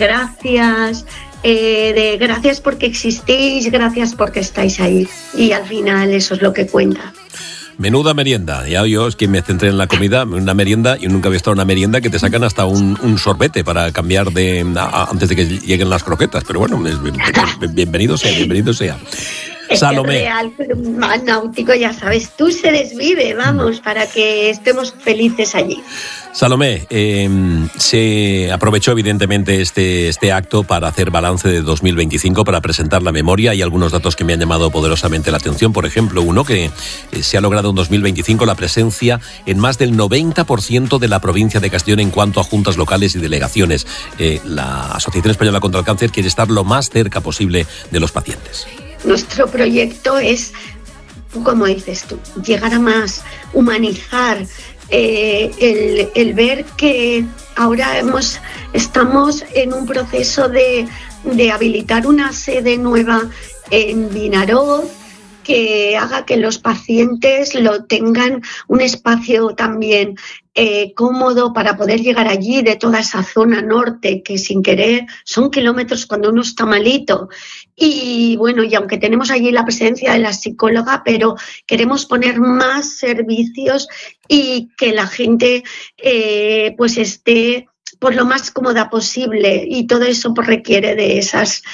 gracias porque existís, gracias porque estáis ahí, y al final eso es lo que cuenta. Menuda merienda. Ya yo es que me centré en la comida, una merienda, y nunca había estado en una merienda que te sacan hasta un sorbete para cambiar antes de que lleguen las croquetas. Pero bueno, bienvenido sea. Salomé. El Real Club Náutico, ya sabes, tú se desvive, vamos, para que estemos felices allí. Salomé, se aprovechó evidentemente este acto para hacer balance de 2025, para presentar la memoria. Hay algunos datos que me han llamado poderosamente la atención. Por ejemplo, uno que se ha logrado en 2025 la presencia en más del 90% de la provincia de Castellón en cuanto a juntas locales y delegaciones. La Asociación Española contra el Cáncer quiere estar lo más cerca posible de los pacientes. Nuestro proyecto es, como dices tú, llegar a más, humanizar, el ver que ahora estamos en un proceso de habilitar una sede nueva en Vinaròs, que haga que los pacientes lo tengan un espacio también cómodo para poder llegar allí, de toda esa zona norte, que sin querer son kilómetros cuando uno está malito. Y bueno, y aunque tenemos allí la presencia de la psicóloga, pero queremos poner más servicios y que la gente pues esté pues lo más cómoda posible, y todo eso pues requiere de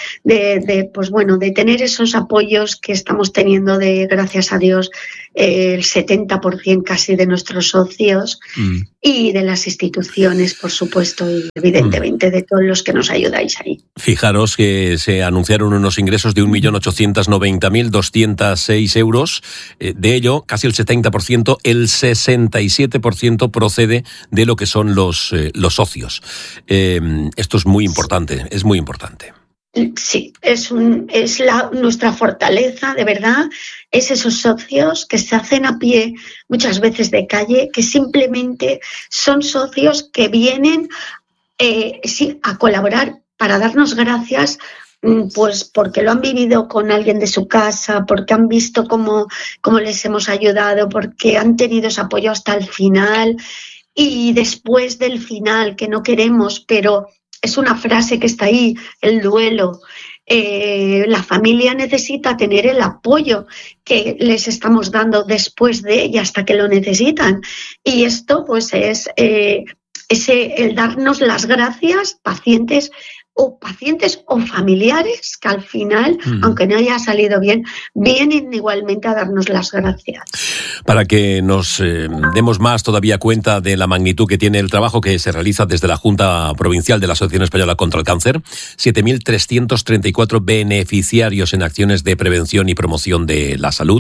tener esos apoyos que estamos teniendo, de, gracias a Dios, el 70% casi de nuestros socios y de las instituciones, por supuesto, y evidentemente de todos los que nos ayudáis ahí. Fijaros que se anunciaron unos ingresos de 1.890.206 euros. De ello, casi el 70%, el 67% procede de lo que son los socios. Esto es muy importante, Sí, nuestra fortaleza, de verdad, es esos socios que se hacen a pie muchas veces de calle, que simplemente son socios que vienen a colaborar para darnos gracias, pues porque lo han vivido con alguien de su casa, porque han visto cómo les hemos ayudado, porque han tenido ese apoyo hasta el final y después del final, que no queremos, pero es una frase que está ahí, el duelo. La familia necesita tener el apoyo que les estamos dando después de y hasta que lo necesitan. Y esto pues es el darnos las gracias, pacientes o familiares que al final, aunque no haya salido bien, vienen igualmente a darnos las gracias. Para que nos demos más todavía cuenta de la magnitud que tiene el trabajo que se realiza desde la Junta Provincial de la Asociación Española contra el Cáncer, 7.334 beneficiarios en acciones de prevención y promoción de la salud,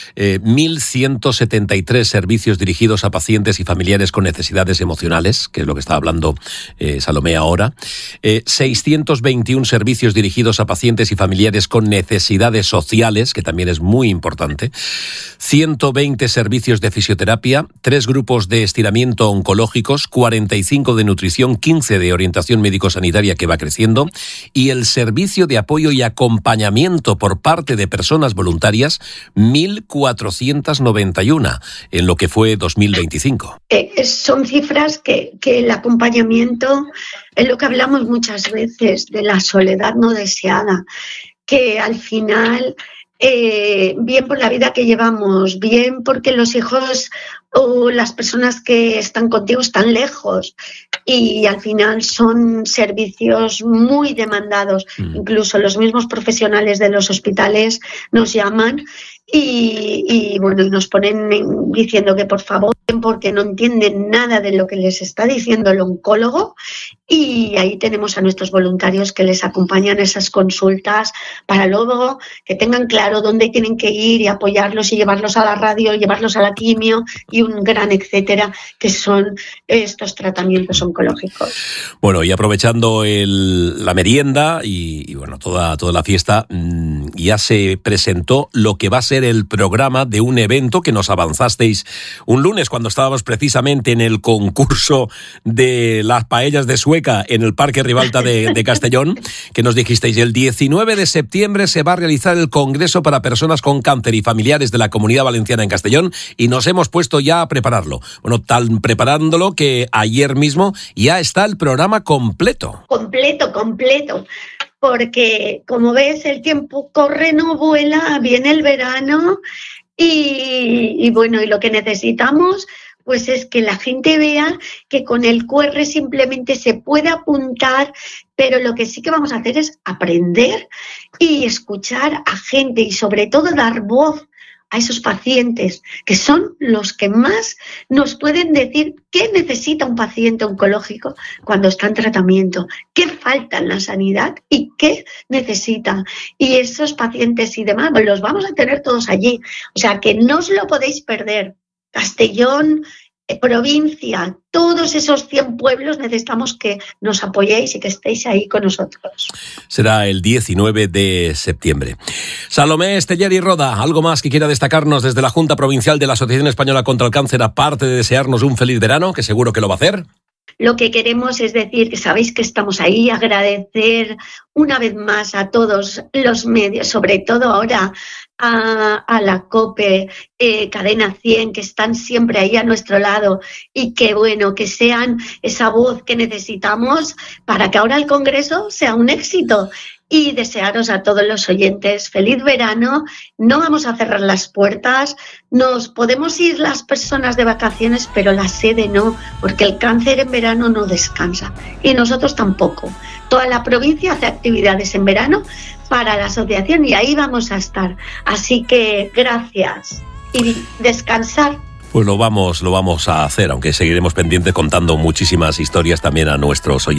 1.173 servicios dirigidos a pacientes y familiares con necesidades emocionales, que es lo que está hablando Salomé ahora, 621 servicios dirigidos a pacientes y familiares con necesidades sociales, que también es muy importante, 120 servicios de fisioterapia, 3 grupos de estiramiento oncológicos, 45 de nutrición, 15 de orientación médico-sanitaria que va creciendo, y el servicio de apoyo y acompañamiento por parte de personas voluntarias, 1.491 en lo que fue 2025. Son cifras que el acompañamiento es lo que hablamos muchas veces de la soledad no deseada, que al final, bien por la vida que llevamos, bien porque los hijos o las personas que están contigo están lejos y al final son servicios muy demandados. Incluso los mismos profesionales de los hospitales nos llaman y nos ponen diciendo que por favor, porque no entienden nada de lo que les está diciendo el oncólogo, y ahí tenemos a nuestros voluntarios que les acompañan esas consultas para luego que tengan claro dónde tienen que ir y apoyarlos y llevarlos a la radio, llevarlos a la quimio y un gran etcétera, que son estos tratamientos oncológicos. Bueno, y aprovechando la merienda y toda la fiesta, ya se presentó lo que va a ser el programa de un evento que nos avanzasteis un lunes cuando estábamos precisamente en el concurso de las paellas de Sueca en el Parque Ribalta de Castellón, que nos dijisteis el 19 de septiembre se va a realizar el Congreso para Personas con Cáncer y Familiares de la Comunidad Valenciana en Castellón, y nos hemos puesto ya a prepararlo. Bueno, tan preparándolo que ayer mismo ya está el programa completo. Completo. Porque, como ves, el tiempo corre, no vuela, viene el verano y lo que necesitamos pues es que la gente vea que con el QR simplemente se puede apuntar, pero lo que sí que vamos a hacer es aprender y escuchar a gente y sobre todo dar voz a esos pacientes, que son los que más nos pueden decir qué necesita un paciente oncológico cuando está en tratamiento, qué falta en la sanidad y qué necesita. Y esos pacientes y demás los vamos a tener todos allí. O sea, que no os lo podéis perder. Castellón, provincia, todos esos 100 pueblos necesitamos que nos apoyéis y que estéis ahí con nosotros. Será el 19 de septiembre. Salomé Esteller y Roda, ¿algo más que quiera destacarnos desde la Junta Provincial de la Asociación Española contra el Cáncer, aparte de desearnos un feliz verano, que seguro que lo va a hacer? Lo que queremos es decir que sabéis que estamos ahí, agradecer una vez más a todos los medios, sobre todo ahora a la COPE, Cadena 100, que están siempre ahí a nuestro lado y que sean esa voz que necesitamos para que ahora el Congreso sea un éxito. Y desearos a todos los oyentes feliz verano. No vamos a cerrar las puertas, nos podemos ir las personas de vacaciones, pero la sede no, porque el cáncer en verano no descansa y nosotros tampoco. Toda la provincia hace actividades en verano para la asociación y ahí vamos a estar. Así que gracias y descansar. Pues lo vamos a hacer, aunque seguiremos pendientes contando muchísimas historias también a nuestros oyentes.